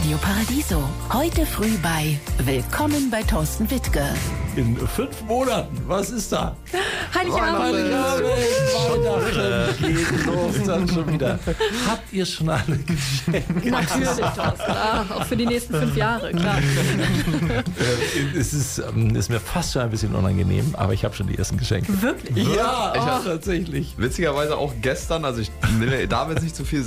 Radio Paradiso. Heute früh bei Willkommen bei Thorsten Wittke. In 5 Monaten, was ist da? Heiligabend. Weihnachten geht los dann schon wieder. Habt ihr schon alle Geschenke? Natürlich, Thorsten. Auch für die nächsten 5 Jahre, klar. Es ist mir fast schon ein bisschen unangenehm, aber ich habe schon die ersten Geschenke. Wirklich? Ja, tatsächlich. Witzigerweise auch gestern, also ich will damit nicht zu viel